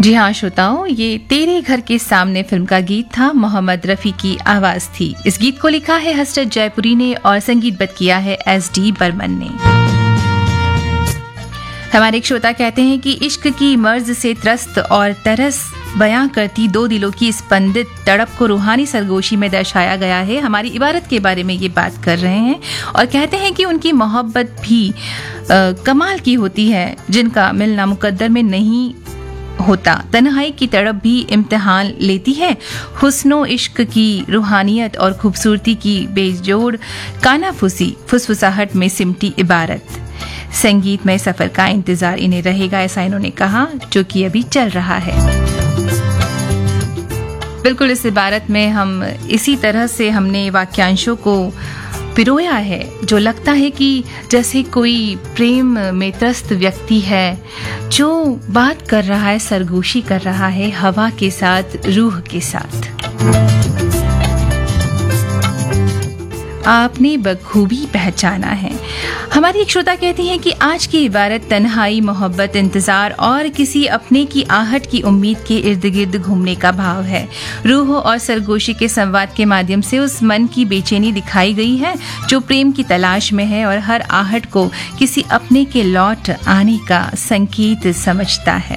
जी हाँ श्रोताओं, ये तेरे घर के सामने फिल्म का गीत था। मोहम्मद रफ़ी की आवाज थी। इस गीत को लिखा है हसरत जयपुरी ने और संगीतबद्ध किया है SD बर्मन ने। हमारे एक श्रोता कहते हैं कि इश्क की मर्ज से त्रस्त और तरस बयां करती दो दिलों की स्पंदित तड़प को रूहानी सरगोशी में दर्शाया गया है। हमारी इबारत के बारे में ये बात कर रहे हैं और कहते हैं कि उनकी मोहब्बत भी कमाल की होती है, जिनका मिलना मुकद्दर में नहीं होता। तन्हाई की तड़प भी इम्तिहान लेती है। हुस्नो इश्क की रूहानियत और खूबसूरती की बेजोड़ कानाफूसी फुसफुसाहट में सिमटी इबारत। संगीतमय सफर का इंतजार इन्हें रहेगा, ऐसा इन्होंने कहा, जो कि अभी चल रहा है। बिल्कुल इस इबारत में हम इसी तरह से हमने वाक्यांशों को पिरोया है, जो लगता है कि जैसे कोई प्रेम में त्रस्त व्यक्ति है जो बात कर रहा है, सरगोशी कर रहा है हवा के साथ, रूह के साथ। आपने बखूबी पहचाना है। हमारी एक श्रोता कहती हैं कि आज की इबारत तन्हाई, मोहब्बत, इंतजार और किसी अपने की आहट की उम्मीद के इर्द गिर्द घूमने का भाव है। रूह और सरगोशी के संवाद के माध्यम से उस मन की बेचैनी दिखाई गई है जो प्रेम की तलाश में है और हर आहट को किसी अपने के लौट आने का संकेत समझता है।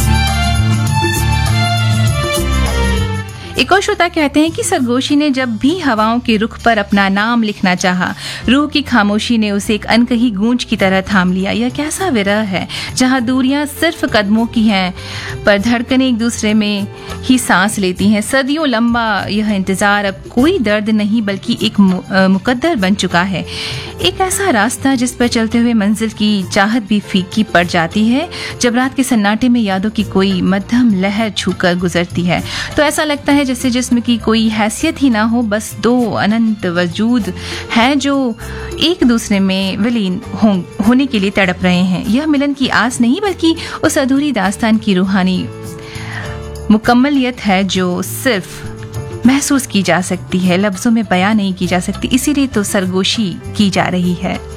एक और श्रोता कहते हैं कि सरगोशी ने जब भी हवाओं के रुख पर अपना नाम लिखना चाहा, रूह की खामोशी ने उसे एक अनकही गूंज की तरह थाम लिया। यह कैसा विरह है जहां दूरियां सिर्फ कदमों की हैं, पर धड़कनें एक दूसरे में ही सांस लेती हैं। सदियों लंबा यह इंतजार अब कोई दर्द नहीं बल्कि एक मुकद्दर बन चुका है। एक ऐसा रास्ता जिस पर चलते हुए मंजिल की चाहत भी फीकी पड़ जाती है जब रात के सन्नाटे में यादों की कोई मध्यम लहर छूकर गुजरती है। तो ऐसा लगता है जैसे जिस्म की कोई हैसियत ही ना हो, बस दो अनंत वजूद हैं जो एक दूसरे में विलीन होने के लिए तड़प रहे हैं। यह मिलन की आस नहीं बल्कि उस अधूरी दास्तान की रूहानी मुकम्मलियत है जो सिर्फ महसूस की जा सकती है, लफ्जों में बयां नहीं की जा सकती। इसीलिए तो सरगोशी की जा रही है।